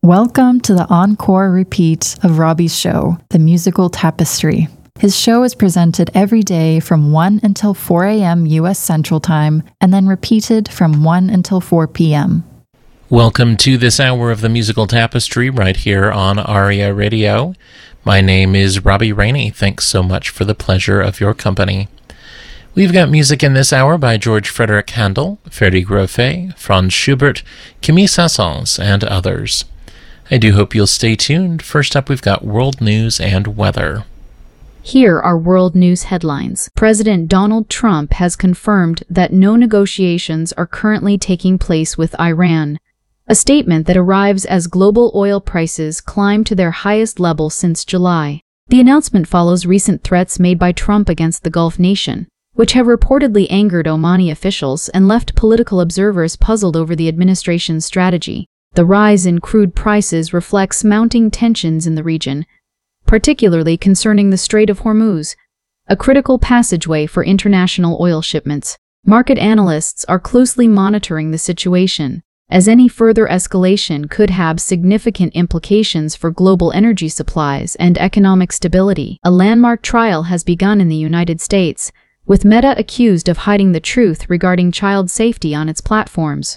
Welcome to the encore repeat of Robbie's show, The Musical Tapestry. His show is presented every day from 1 until 4 a.m. U.S. Central Time, and then repeated from 1 until 4 p.m. Welcome to this hour of The Musical Tapestry right here on ARIA Radio. My name is Robbie Rainey. Thanks so much for the pleasure of your company. We've got music in this hour by George Frederick Handel, Ferdi Grofé, Franz Schubert, Camille Saint-Saëns, and others. I do hope you'll stay tuned. First up, we've got world news and weather. Here are world news headlines. President Donald Trump has confirmed that no negotiations are currently taking place with Iran, a statement that arrives as global oil prices climb to their highest level since July. The announcement follows recent threats made by Trump against the Gulf nation, which have reportedly angered Omani officials and left political observers puzzled over the administration's strategy. The rise in crude prices reflects mounting tensions in the region, particularly concerning the Strait of Hormuz, a critical passageway for international oil shipments. Market analysts are closely monitoring the situation, as any further escalation could have significant implications for global energy supplies and economic stability. A landmark trial has begun in the United States, with Meta accused of hiding the truth regarding child safety on its platforms.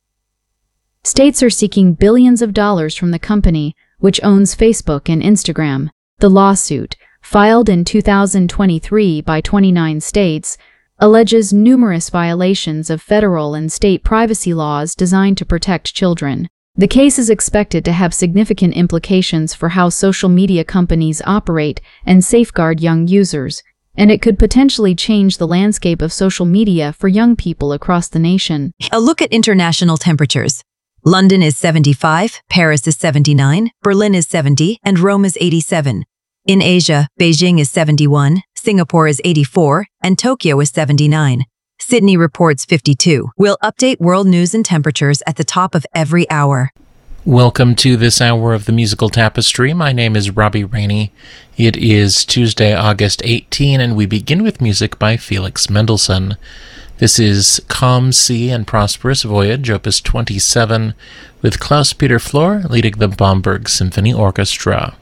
States are seeking billions of dollars from the company, which owns Facebook and Instagram. The lawsuit, filed in 2023 by 29 states, alleges numerous violations of federal and state privacy laws designed to protect children. The case is expected to have significant implications for how social media companies operate and safeguard young users, and it could potentially change the landscape of social media for young people across the nation. A look at international temperatures. London is 75, Paris is 79, Berlin is 70, and Rome is 87. In Asia, Beijing is 71, Singapore is 84, and Tokyo is 79. Sydney reports 52. We'll update world news and temperatures at the top of every hour. Welcome to this hour of The Musical Tapestry. My name is Robbie Rainey. It is Tuesday, August 18, and we begin with music by Felix Mendelssohn. This is Calm Sea and Prosperous Voyage, Opus 27, with Klaus-Peter Flor leading the Bamberg Symphony Orchestra.